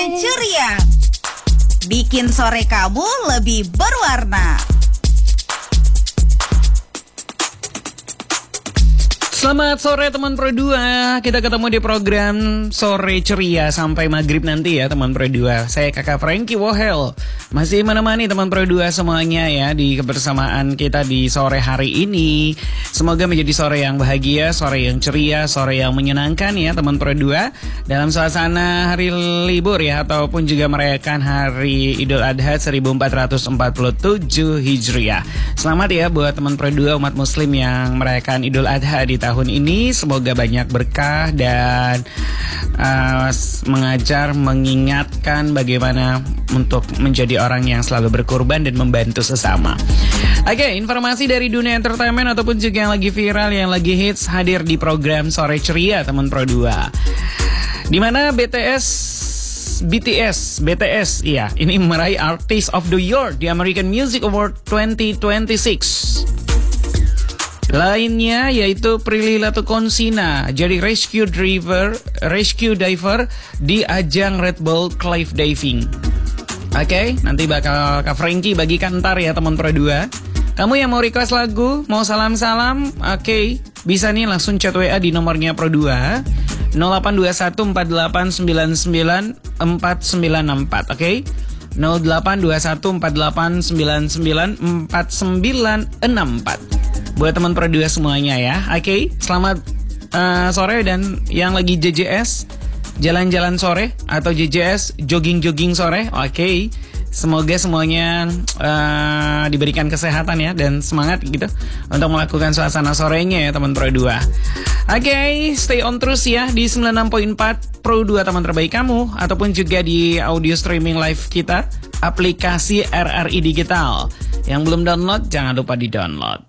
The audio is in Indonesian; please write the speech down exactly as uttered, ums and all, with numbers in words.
ceria, bikin sore kamu lebih berwarna. Selamat sore teman Pro dua. Kita ketemu di program Sore Ceria sampai maghrib nanti ya teman Pro dua. Saya kakak Frankie Wohel. Masih menemani teman Pro dua semuanya ya di kebersamaan kita di sore hari ini. Semoga menjadi sore yang bahagia, sore yang ceria, sore yang menyenangkan ya teman Pro dua. Dalam suasana hari libur ya, ataupun juga merayakan hari Idul Adha seribu empat ratus empat puluh tujuh Hijriah. Selamat ya buat teman Pro dua umat muslim yang merayakan Idul Adha di tahun ini. Semoga banyak berkah dan uh, mengajar, mengingatkan bagaimana untuk menjadi orang yang selalu berkorban dan membantu sesama. Oke, okay, informasi dari dunia entertainment ataupun juga yang lagi viral, yang lagi hits hadir di program Sore Ceria teman Pro dua. Dimana B T S B T S, B T S, iya, ini meraih Artist of the Year di American Music Award dua ribu dua puluh enam. Lainnya yaitu Prilly Latuconsina jadi rescue driver, rescue diver di ajang Red Bull Cliff Diving. Oke, okay, nanti bakal Kak Frankie bagikan ntar ya teman Pro dua. Kamu yang mau request lagu, mau salam-salam, oke, okay, bisa nih langsung chat W A di nomornya Pro dua nol delapan dua satu empat delapan sembilan sembilan empat sembilan empat, oke? Okay? nol delapan dua satu empat delapan sembilan sembilan empat sembilan enam empat. Buat teman Pro dua semuanya ya. Oke, okay? Selamat uh, sore dan yang lagi J J S jalan-jalan sore atau J J S jogging-jogging sore. Oke. Okay? Semoga semuanya uh, diberikan kesehatan ya dan semangat gitu untuk melakukan suasana sorenya ya teman Pro dua. Oke, okay, stay on terus ya di sembilan puluh enam koma empat Pro dua teman terbaik kamu, ataupun juga di audio streaming live kita aplikasi R R I Digital. Yang belum download jangan lupa di download.